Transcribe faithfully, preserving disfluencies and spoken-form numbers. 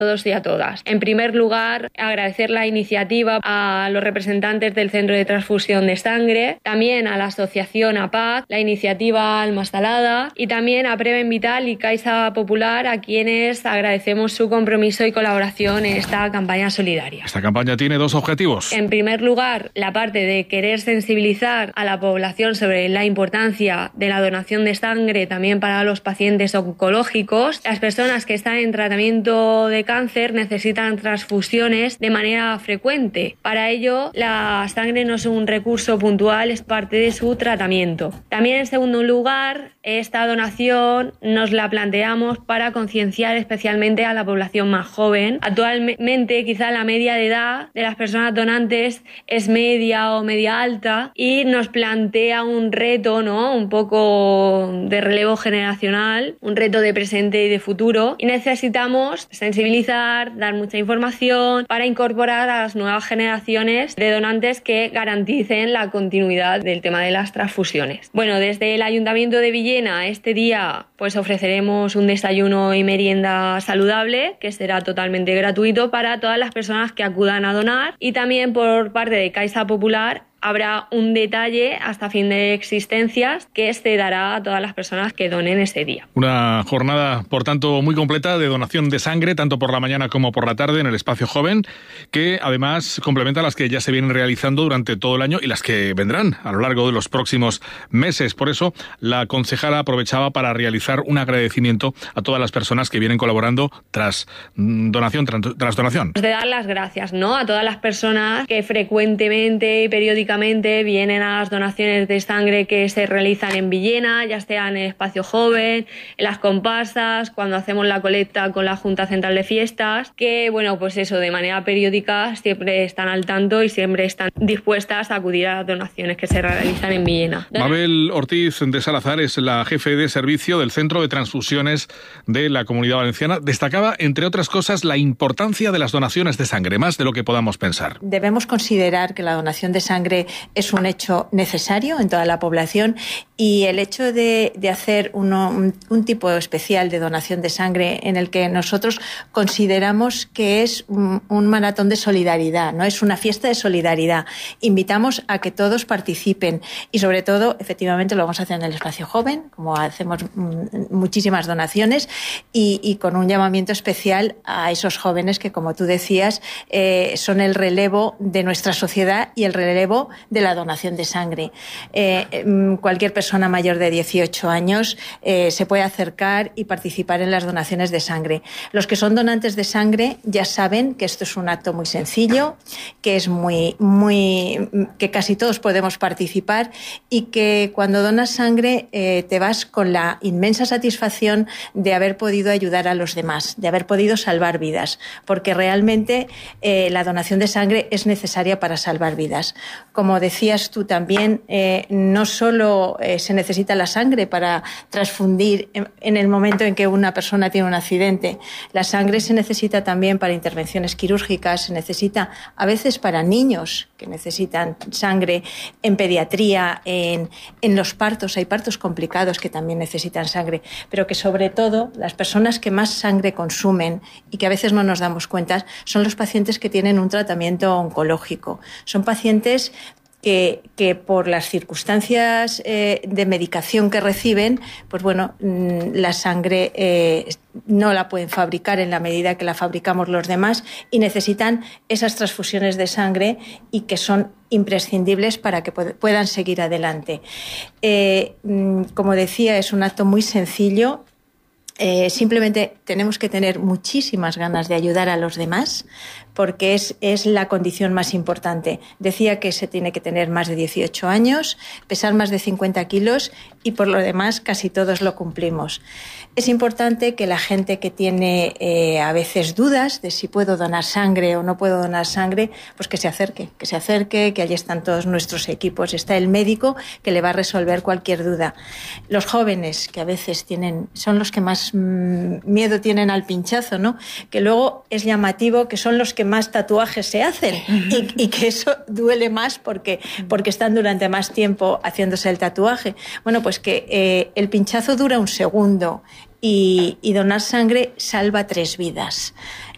todos y a todas. En primer lugar, agradecer la iniciativa a los representantes del Centro de Transfusión de Sangre, también a la asociación A P A C, la iniciativa Alma Estalada y también a Preven Vital y Caixa Popular, a quienes agradecemos su compromiso y colaboración en esta campaña solidaria. Esta campaña tiene dos objetivos. En primer lugar, la parte de querer sensibilizar a la población sobre la importancia de la donación de sangre también para los pacientes oncológicos. Las personas que están en tratamiento de cáncer necesitan transfusiones de manera frecuente. Para ello, la sangre no es un recurso puntual, es parte de su tratamiento. También, en segundo lugar, esta donación nos la planteamos para concienciar especialmente a la población más joven. Actualmente, quizá la media de edad de las personas donantes es media o media alta y nos plantea un reto, ¿no? Un poco de relevo generacional, un reto de presente y de futuro, y necesitamos sensibilizar, dar mucha información para incorporar a las nuevas generaciones de donantes que garanticen la continuidad del tema de las transfusiones. Bueno, desde el Ayuntamiento de Villena este día pues ofreceremos un desayuno y merienda saludable que será totalmente gratuito para todas las personas que acudan a donar, y también por parte de Caixa Popular habrá un detalle hasta fin de existencias que se dará a todas las personas que donen ese día. Una jornada, por tanto, muy completa de donación de sangre, tanto por la mañana como por la tarde en el Espacio Joven, que además complementa las que ya se vienen realizando durante todo el año y las que vendrán a lo largo de los próximos meses. Por eso, la concejala aprovechaba para realizar un agradecimiento a todas las personas que vienen colaborando tras donación, tras donación. De dar las gracias, ¿no?, a todas las personas que frecuentemente y periódicamente vienen a las donaciones de sangre que se realizan en Villena, ya sea en el Espacio Joven, en las comparsas, cuando hacemos la colecta con la Junta Central de Fiestas, que, bueno, pues eso, de manera periódica siempre están al tanto y siempre están dispuestas a acudir a las donaciones que se realizan en Villena. Mabel Ortiz de Salazar es la jefe de servicio del Centro de Transfusiones de la Comunidad Valenciana. Destacaba, entre otras cosas, la importancia de las donaciones de sangre, más de lo que podamos pensar. Debemos considerar que la donación de sangre es un hecho necesario en toda la población, y el hecho de, de hacer uno, un, un tipo especial de donación de sangre en el que nosotros consideramos que es un, un maratón de solidaridad, ¿no? Es una fiesta de solidaridad. Invitamos a que todos participen y, sobre todo, efectivamente lo vamos a hacer en el Espacio Joven, como hacemos muchísimas donaciones, y, y con un llamamiento especial a esos jóvenes que, como tú decías, eh, son el relevo de nuestra sociedad y el relevo de la donación de sangre. Eh, cualquier persona mayor de dieciocho años eh, se puede acercar y participar en las donaciones de sangre. Los que son donantes de sangre ya saben que esto es un acto muy sencillo, que es muy, muy, que casi todos podemos participar, y que cuando donas sangre eh, te vas con la inmensa satisfacción de haber podido ayudar a los demás, de haber podido salvar vidas, porque realmente eh, la donación de sangre es necesaria para salvar vidas. Como decías tú también, eh, no solo eh, se necesita la sangre para transfundir en, en el momento en que una persona tiene un accidente. La sangre se necesita también para intervenciones quirúrgicas, se necesita a veces para niños que necesitan sangre, en pediatría, en, en los partos. Hay partos complicados que también necesitan sangre, pero que sobre todo las personas que más sangre consumen y que a veces no nos damos cuenta son los pacientes que tienen un tratamiento oncológico. Son pacientes Que, que por las circunstancias eh, de medicación que reciben, pues bueno, la sangre eh, no la pueden fabricar en la medida que la fabricamos los demás, y necesitan esas transfusiones de sangre, y que son imprescindibles para que puedan seguir adelante. Eh, como decía, es un acto muy sencillo. Eh, simplemente tenemos que tener muchísimas ganas de ayudar a los demás, porque es, es la condición más importante. Decía que se tiene que tener más de dieciocho años, pesar más de cincuenta kilos, y por lo demás casi todos lo cumplimos. Es importante que la gente que tiene eh, a veces dudas de si puedo donar sangre o no puedo donar sangre, pues que se acerque, que se acerque, que allí están todos nuestros equipos, está el médico que le va a resolver cualquier duda. Los jóvenes, que a veces tienen, son los que más mmm, miedo tienen al pinchazo, ¿no? Que luego es llamativo que son los que más tatuajes se hacen, y, y que eso duele más porque, porque están durante más tiempo haciéndose el tatuaje. Bueno, pues que eh, el pinchazo dura un segundo, y, y donar sangre salva tres vidas.